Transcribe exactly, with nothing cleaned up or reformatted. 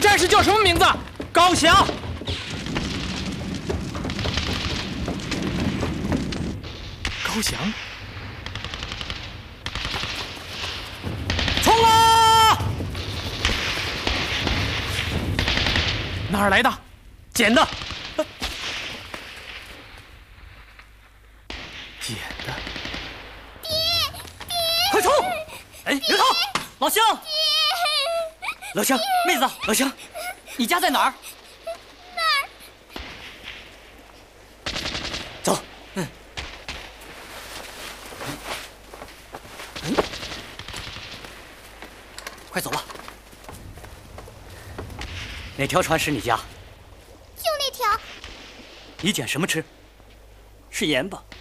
战士叫什么名字？高翔。高翔。冲啊！哪儿来的？捡的。捡的。 爹，爹！ 快冲！哎，刘涛，老乡。老乡，妹子，老乡，你家在哪儿？ 那儿。 走，嗯。嗯，快走吧。哪条船是你家？ 就那条。 你捡什么吃？是盐吧？